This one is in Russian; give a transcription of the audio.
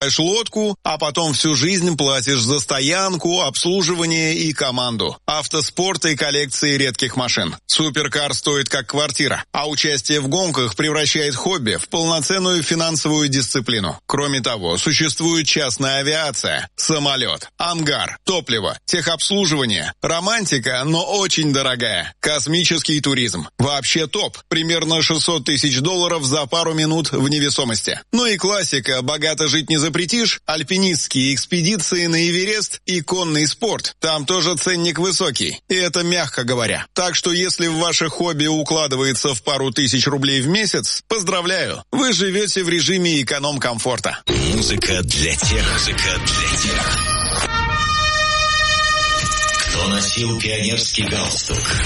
лодку, а потом всю жизнь платишь за стоянку, обслуживание и команду. Автоспорт и коллекции редких машин. Суперкар стоит как квартира, а участие в гонках превращает хобби в полноценную финансовую дисциплину. Кроме того, существует частная авиация, самолет, ангар, топливо, техобслуживание, романтика, но очень дорогая, космический туризм. Вообще топ, примерно $600 тысяч за пару минут в невесомости. Ну и классика «Богато жить не запретишь», альпинистские экспедиции на Эверест и конный спорт. Там тоже ценник высокий, и это мягко говоря. Так что если в ваше хобби укладывается в пару тысяч рублей в месяц, поздравляю, вы живете в режиме эконом-комфорта. Музыка для тех, кто носил пионерский галстук.